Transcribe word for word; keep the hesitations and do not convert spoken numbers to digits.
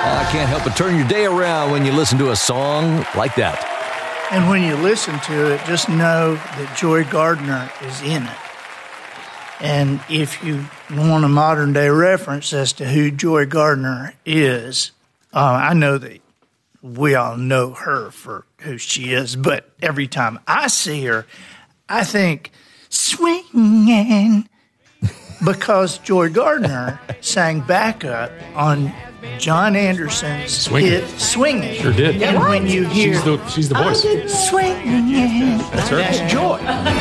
I can't help but turn your day around when you listen to a song like that. And when you listen to it, just know that Joy Gardner is in it. And if you want a modern-day reference as to who Joy Gardner is, uh, I know that we all know her for who she is, but every time I see her, I think, swinging, because Joy Gardner sang backup on John Anderson's Swinging. hit Swinging. Sure did. And when you hear She's the, she's the voice. swinging, That's her. that's Joy.